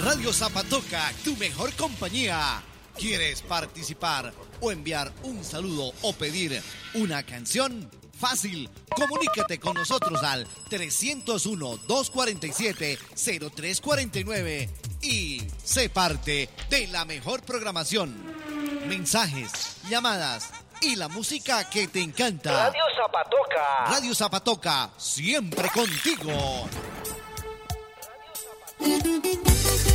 Radio Zapatoca, tu mejor compañía. ¿Quieres participar o enviar un saludo o pedir una canción? Fácil, comunícate con nosotros al 301-247-0349 y sé parte de la mejor programación. Mensajes, llamadas y la música que te encanta. Radio Zapatoca. Radio Zapatoca, siempre contigo. Radio Zapatoca.